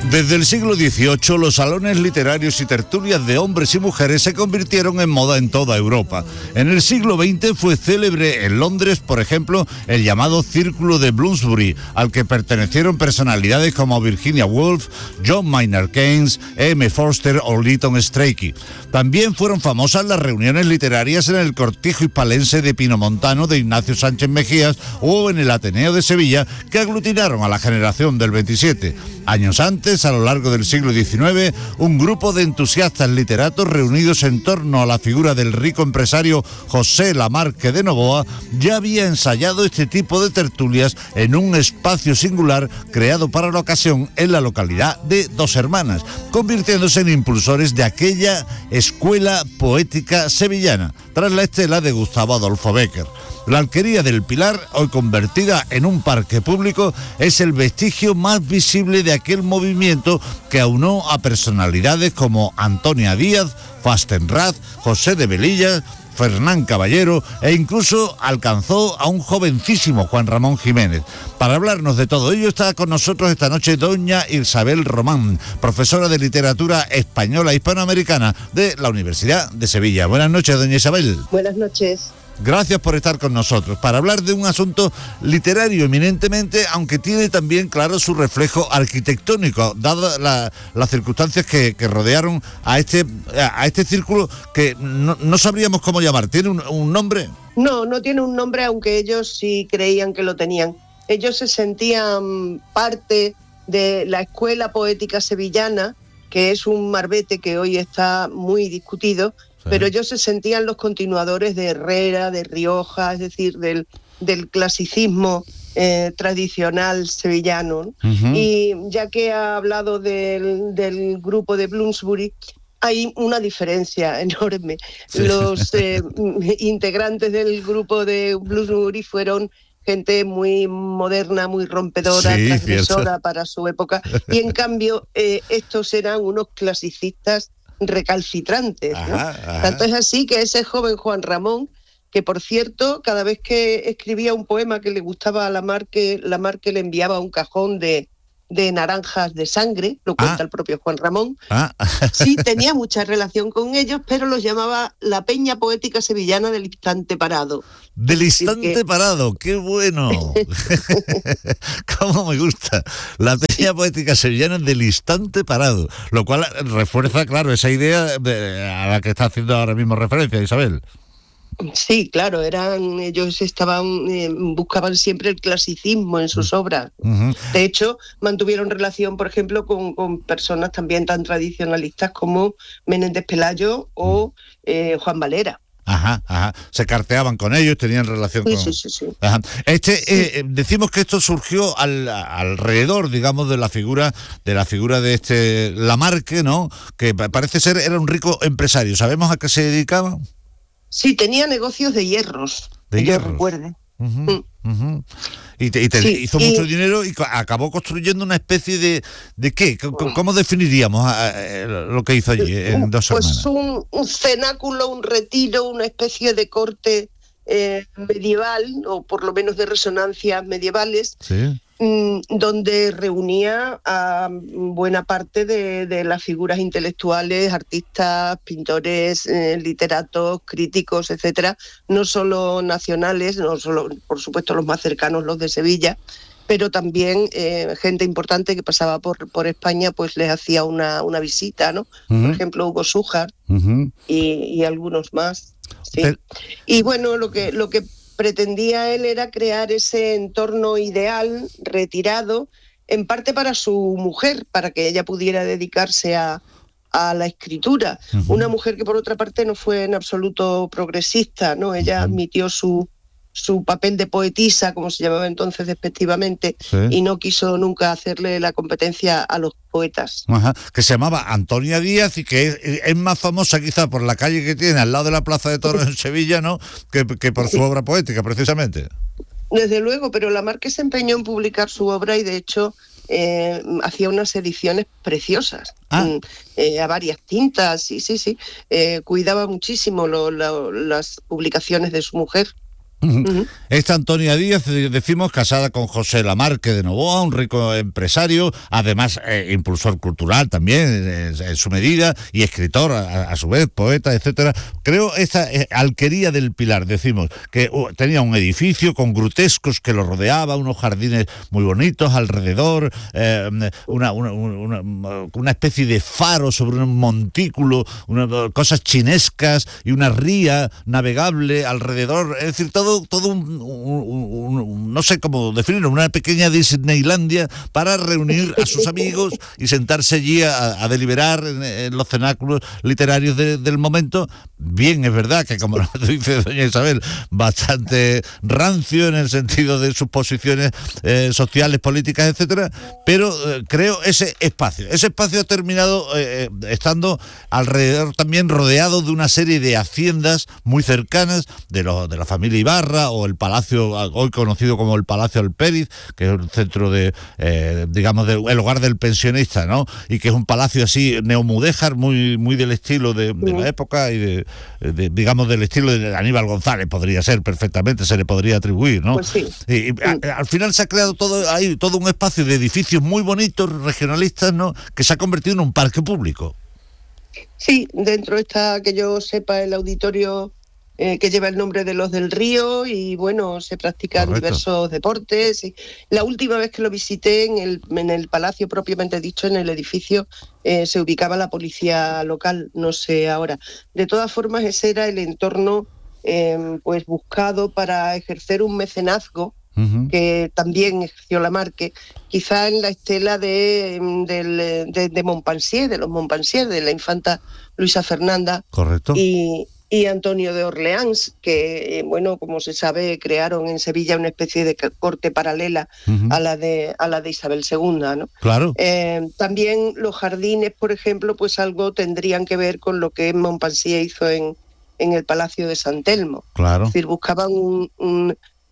Desde el siglo XVIII, los salones literarios y tertulias de hombres y mujeres se convirtieron en moda en toda Europa. En el siglo XX fue célebre en Londres, por ejemplo, el llamado Círculo de Bloomsbury, al que pertenecieron personalidades como Virginia Woolf, John Maynard Keynes, M. Forster o Lytton Strachey. También fueron famosas las reuniones literarias en el Cortijo Hispalense de Pinomontano de Ignacio Sánchez Mejías o en el Ateneo de Sevilla, que aglutinaron a la generación del 27. Años antes, a lo largo del siglo XIX, un grupo de entusiastas literatos reunidos en torno a la figura del rico empresario José Lamarque de Novoa ya había ensayado este tipo de tertulias en un espacio singular creado para la ocasión en la localidad de Dos Hermanas, convirtiéndose en impulsores de aquella escuela poética sevillana, tras la estela de Gustavo Adolfo Bécquer. La Alquería del Pilar, hoy convertida en un parque público, es el vestigio más visible de aquel movimiento que aunó a personalidades como Antonia Díaz, Fastenrath, José de Velilla, Fernán Caballero e incluso alcanzó a un jovencísimo Juan Ramón Jiménez. Para hablarnos de todo ello está con nosotros esta noche doña Isabel Román, profesora de literatura española e hispanoamericana de la Universidad de Sevilla. Buenas noches, doña Isabel. Buenas noches. Gracias por estar con nosotros para hablar de un asunto literario eminentemente, aunque tiene también, claro, su reflejo arquitectónico, dadas las circunstancias que rodearon a este círculo que no sabríamos cómo llamar. ¿Tiene un nombre? No tiene un nombre, aunque ellos sí creían que lo tenían. Ellos se sentían parte de la escuela poética sevillana, que es un marbete que hoy está muy discutido, pero ellos se sentían los continuadores de Herrera, de Rioja, es decir, del clasicismo tradicional sevillano. Uh-huh. Y ya que ha hablado del grupo de Bloomsbury, hay una diferencia enorme. Sí. Los integrantes del grupo de Bloomsbury fueron gente muy moderna, muy rompedora, sí, transgresora, cierto, para su época, y en cambio estos eran unos clasicistas recalcitrantes, ¿no? Ajá. Tanto es así que ese joven Juan Ramón, que por cierto, cada vez que escribía un poema que le gustaba a Lamarque le enviaba un cajón de naranjas de sangre, lo cuenta el propio Juan Ramón. Sí, tenía mucha relación con ellos, pero los llamaba la Peña Poética Sevillana del Instante Parado. Del Instante Parado, qué bueno. Cómo me gusta. La Peña Poética Sevillana del Instante Parado, lo cual refuerza, claro, esa idea a la que está haciendo ahora mismo referencia, Isabel. Sí, claro, ellos buscaban siempre el clasicismo en sus obras. Uh-huh. De hecho, mantuvieron relación, por ejemplo, con personas también tan tradicionalistas como Menéndez Pelayo o Juan Valera. Ajá. Se carteaban con ellos, tenían relación con... Sí. Ajá. Decimos que esto surgió alrededor, digamos, de la figura de Lamarque, ¿no? Que parece ser era un rico empresario. ¿Sabemos a qué se dedicaba? Sí, tenía negocios de hierros. De hierros. Recuerde. Uh-huh, uh-huh. Hizo mucho dinero y acabó construyendo una especie de ¿qué? ¿Cómo definiríamos lo que hizo allí en Dos Hermanas? Pues un cenáculo, un retiro, una especie de corte medieval, o por lo menos de resonancias medievales. Sí. Donde reunía a buena parte de las figuras intelectuales, artistas, pintores, literatos, críticos, etcétera, no solo nacionales, no solo, por supuesto, los más cercanos, los de Sevilla, pero también gente importante que pasaba por España, pues les hacía una visita, ¿no? Uh-huh. Por ejemplo, Hugo Sújar, uh-huh, y algunos más. Sí. Y bueno, lo que pretendía él era crear ese entorno ideal, retirado, en parte para su mujer, para que ella pudiera dedicarse a la escritura. Uh-huh. Una mujer que, por otra parte, no fue en absoluto progresista, ¿no? Ella admitió su papel de poetisa, como se llamaba entonces despectivamente, sí, y no quiso nunca hacerle la competencia a los poetas. Ajá. Que se llamaba Antonia Díaz y que es más famosa quizá por la calle que tiene al lado de la Plaza de Toros en Sevilla, ¿no? que por su obra poética, precisamente. Desde luego, pero Lamarque se empeñó en publicar su obra y de hecho hacía unas ediciones preciosas, a varias tintas, sí. Cuidaba muchísimo las publicaciones de su mujer. Esta Antonia Díaz, decimos, casada con José Lamarque de Novoa, un rico empresario, además impulsor cultural también en su medida, y escritor a su vez, poeta, etcétera. Creo esta Alquería del Pilar, decimos, que tenía un edificio con grutescos que lo rodeaba, unos jardines muy bonitos alrededor, una especie de faro sobre un montículo, cosas chinescas y una ría navegable alrededor, es decir, todo un no sé cómo definirlo, una pequeña Disneylandia para reunir a sus amigos y sentarse allí a deliberar en los cenáculos literarios del momento. Bien, es verdad que, como dice doña Isabel, bastante rancio en el sentido de sus posiciones sociales, políticas, etcétera, pero creo ese espacio ha terminado estando alrededor, también rodeado de una serie de haciendas muy cercanas de la familia Ibarra, o el palacio hoy conocido como el Palacio Alpériz, que es el centro digamos, el hogar del pensionista, ¿no? Y que es un palacio así neomudéjar, muy del estilo de la época y digamos del estilo de Aníbal González, podría ser perfectamente, se le podría atribuir, ¿no? Pues sí. Y al final se ha creado todo un espacio de edificios muy bonitos, regionalistas, ¿no? Que se ha convertido en un parque público. Sí, dentro está, que yo sepa, el auditorio que lleva el nombre de los del Río, y bueno, se practican diversos deportes. Y la última vez que lo visité en el palacio propiamente dicho, en el edificio, se ubicaba la policía local, no sé ahora. De todas formas, ese era el entorno pues buscado para ejercer un mecenazgo, que también ejerció Lamarque, quizá en la estela de Montpensier, de los Montpensier, de la infanta Luisa Fernanda. Correcto. Y Antonio de Orleans, que, bueno, como se sabe, crearon en Sevilla una especie de corte paralela a la de Isabel II, ¿no? Claro. También los jardines, por ejemplo, pues algo tendrían que ver con lo que Montpensier hizo en el Palacio de San Telmo. Claro. Es decir, buscaban un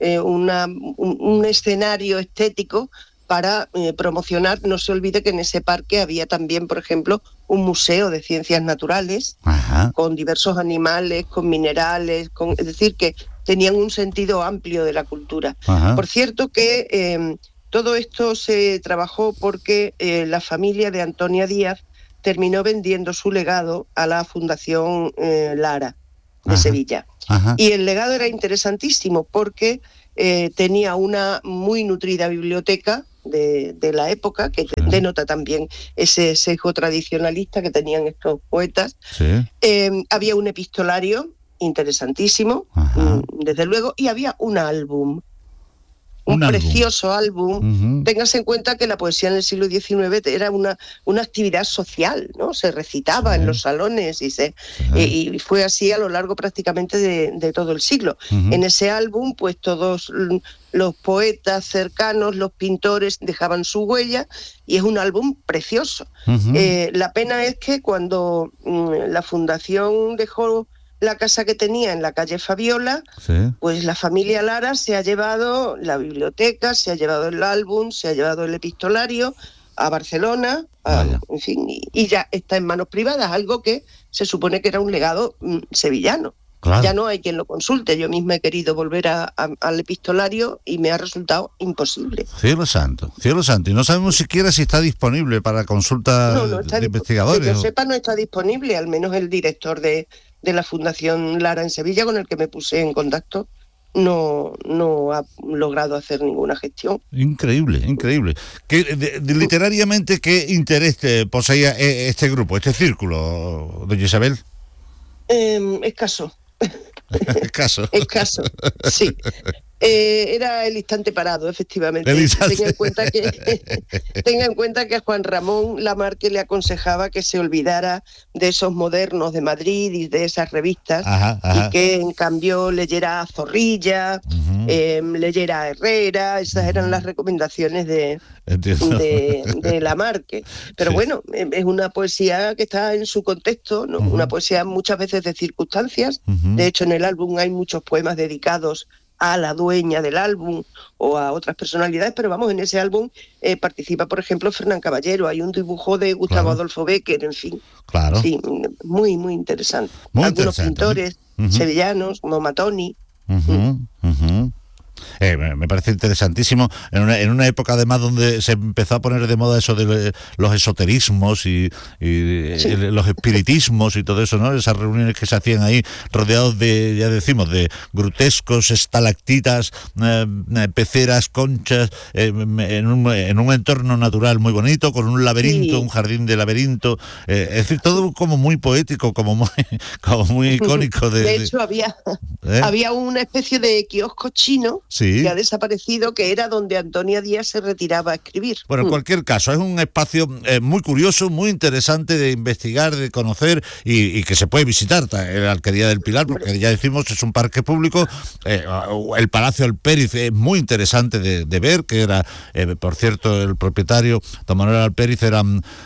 escenario estético para promocionar. No se olvide que en ese parque había también, por ejemplo, un museo de ciencias naturales, con diversos animales, con minerales, es decir, que tenían un sentido amplio de la cultura. Por cierto que todo esto se trabajó porque la familia de Antonia Díaz terminó vendiendo su legado a la Fundación Lara de Sevilla. Y el legado era interesantísimo porque tenía una muy nutrida biblioteca de la época, que denota también ese sesgo tradicionalista que tenían estos poetas. Había un epistolario interesantísimo, desde luego, y había un álbum. Un precioso álbum. Téngase en cuenta que la poesía en el siglo XIX era una actividad social, ¿no? Se recitaba en los salones y fue así a lo largo prácticamente de todo el siglo. En ese álbum, pues todos los poetas cercanos, los pintores dejaban su huella, y es un álbum precioso. La pena es que cuando la fundación dejó la casa que tenía en la calle Fabiola, pues la familia Lara se ha llevado la biblioteca, se ha llevado el álbum, se ha llevado el epistolario a Barcelona, en fin, y ya está en manos privadas, algo que se supone que era un legado sevillano. Claro. Ya no hay quien lo consulte. Yo misma he querido volver al epistolario y me ha resultado imposible. Cielo santo. Y no sabemos siquiera si está disponible para consulta de investigadores. Que yo sepa, no está disponible, al menos el director de la Fundación Lara en Sevilla, con el que me puse en contacto, no ha logrado hacer ninguna gestión. Increíble. Literariamente, ¿qué interés poseía este grupo, este círculo, doña Isabel? Escaso, sí. Era el instante parado, efectivamente. Tenga en cuenta que a Juan Ramón Lamarque le aconsejaba que se olvidara de esos modernos de Madrid y de esas revistas, y que en cambio leyera a Zorrilla, leyera a Herrera. Esas eran las recomendaciones de Lamarque. Pero bueno, es una poesía que está en su contexto, ¿no? Una poesía muchas veces de circunstancias. De hecho, en el álbum hay muchos poemas dedicados a la dueña del álbum o a otras personalidades, pero vamos, en ese álbum participa, por ejemplo, Fernán Caballero, hay un dibujo de Gustavo Adolfo Bécquer, en fin. Sí, muy, muy interesante. Algunos pintores sevillanos, como Matoni. Me parece interesantísimo, en una época además donde se empezó a poner de moda eso de los esoterismos y los espiritismos y todo eso, ¿no? Esas reuniones que se hacían ahí rodeados de, ya decimos, de grutescos, estalactitas, peceras, conchas, en un entorno natural muy bonito, con un laberinto, un jardín de laberinto, es decir, todo como muy poético, como muy icónico. De hecho, había una especie de kiosco chino que ha desaparecido, que era donde Antonia Díaz se retiraba a escribir. Bueno, en cualquier caso, es un espacio muy curioso, muy interesante de investigar, de conocer y que se puede visitar, la Alquería del Pilar, porque ya decimos, es un parque público. El Palacio Alpériz es muy interesante de ver, que era, por cierto, el propietario, don Manuel Alpériz, era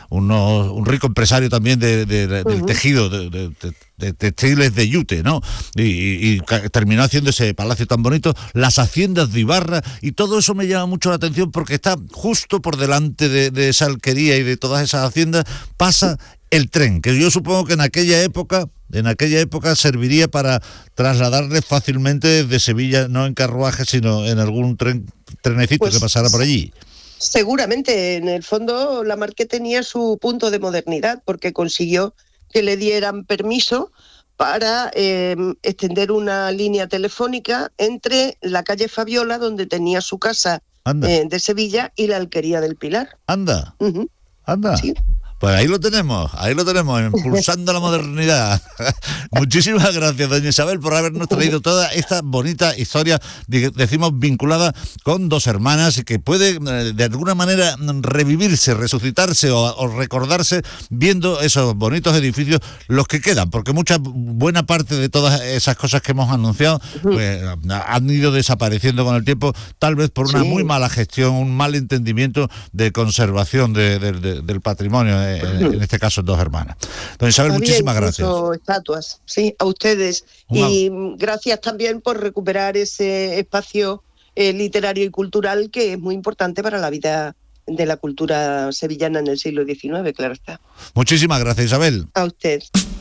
un rico empresario también del tejido, de textiles de yute, ¿no? Y terminó haciendo ese palacio tan bonito, las haciendas de Ibarra, y todo eso me llama mucho la atención porque está justo por delante de esa alquería y de todas esas haciendas, pasa el tren, que yo supongo que en aquella época serviría para trasladarles fácilmente desde Sevilla, no en carruaje, sino en algún trenecito que pasara por allí. Seguramente, en el fondo, Lamarque tenía su punto de modernidad, porque consiguió que le dieran permiso para extender una línea telefónica entre la calle Fabiola, donde tenía su casa de Sevilla, y la Alquería del Pilar. Anda. Sí. Pues ahí lo tenemos, impulsando la modernidad. Muchísimas gracias, doña Isabel, por habernos traído toda esta bonita historia, decimos, vinculada con dos hermanas, y que puede de alguna manera revivirse, resucitarse o recordarse viendo esos bonitos edificios, los que quedan, porque buena parte de todas esas cosas que hemos anunciado pues, han ido desapareciendo con el tiempo, tal vez por una muy mala gestión, un mal entendimiento de conservación del patrimonio, en este caso dos hermanas. Doña Isabel, muchísimas gracias. Estatuas, sí, a ustedes. Y gracias también por recuperar ese espacio literario y cultural que es muy importante para la vida de la cultura sevillana en el siglo XIX, claro está. Muchísimas gracias, Isabel. A usted.